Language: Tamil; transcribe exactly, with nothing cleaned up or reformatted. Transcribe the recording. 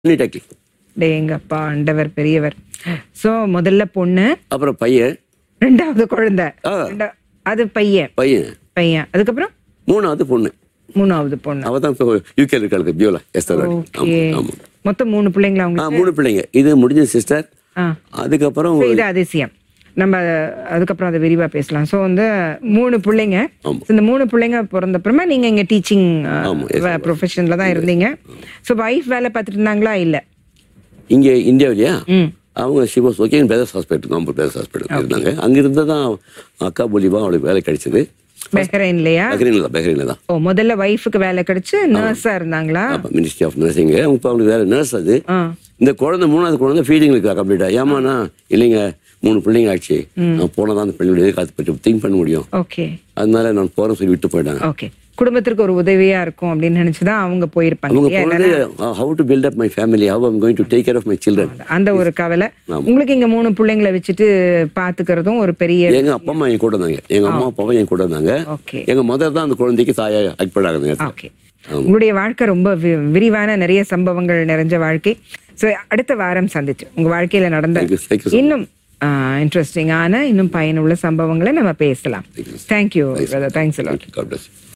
நீட்டாக்கி டேங்கப்பா ஆண்டவர் பெரியவர். சோ முதல்ல பொண்ணு, அப்புறம் பையன், ரெண்டாவது குழந்தை, ஆ. ரெண்டா- அது பையன் பையன் பையன் அதுக்கப்புறம் மூணாவது பொண்ணு. மூணாவது பொண்ணு. அவ தான் இப்போ யூகே இருக்காளுக்கு பியோலா எஸ்தர். ஓகே. மொத்தம் மூணு பிள்ளைங்களா ஆ உங்களுக்கு? மூணு பிள்ளைங்க. இது முடிஞ்ச சிஸ்டர். ஆ. அதுக்கப்புறம் So, இது அதிசயம். நம்ம அதுக்கப்புறம் அதை விரிவா பேசலாம். சோ வந்து மூணு பிள்ளைங்க. ஆமா. So, இந்த மூணு பிள்ளைங்க பிறந்த அப்புறமா நீங்க இங்க டீச்சிங் ஆமா, yes, ma'am. ப்ரொஃபஷன்ல தான் இருந்தீங்க. சோ வைஃப் வேலை பார்த்துட்டு இருந்தாங்களா இல்ல? இங்க இந்தியாவிலையா ம். அவங்க Siva's okay brothers hospital காம்பூர் brothers hospital இருந்தாங்க. அங்க இருந்தா தான் அக்கா மூலியமா அவளுக்கு வேலை கிடைச்சது. பஹ்ரைன்லயா? பஹ்ரைன்ல தான் பஹ்ரைன்ல தான் ஓ முதல்ல வைஃபுக்கு வேலை கிடைச்சு நர்ஸா இருந்தாங்களா? Ministry of nursing. இப்போ அவங்களுக்கு வேலை நர்ஸ் அது. ஆ. இந்த குழந்தை மூணாவது குழந்தை ஃபீடிங் இருக்கா கம்ப்ளீட்டா. ஏமாண்ணா இல்லைங்க மூணு பிள்ளைங்க ஆச்சு, நான் போனதான் அந்த பிள்ளைங்களுடைய காத்து பற்றி திங்க் பண்ண முடியும், ஓகே அதனால நான் போறேன் சொல்லி விட்டு போயிட்டாங்க. ஓகே. குடும்பத்திற்கு ஒரு உதவியா இருக்கும் அப்படின்னு நினைச்சுதான் அவங்க போயிருப்பாங்க. அவங்க இல்லையா? போனது how to build up my family, have I'm going to take care of my children. அந்த ஒரு கவலை ஆமா. உங்களுக்கு. இங்க மூணு பிள்ளைங்களை வச்சுட்டு பாத்துக்கிறதும் ஒரு பெரிய. எங்க அப்பா அம்மா என் கூட இருந்தாங்க, எங்க அம்மா அப்பாவும் என் கூட இருந்தாங்க. ஓகே எங்க மதர் தான் அந்த குழந்தைக்கு தாயா அக்பட் ஆகுதுங்க. ஓகே. உங்களுடைய வாழ்க்கை ரொம்ப வி- விரிவான நிறைய சம்பவங்கள் நிறைஞ்ச வாழ்க்கை. ஸோ அடுத்த வாரம் சந்திச்சு உங்க வாழ்க்கையில நடந்த Thank you, thank you so much. இன்னும் இன்ட்ரெஸ்டிங்கான இன்னும் பயனுள்ள சம்பவங்களை நம்ம பேசலாம். Thank you brother. Thanks. God bless you.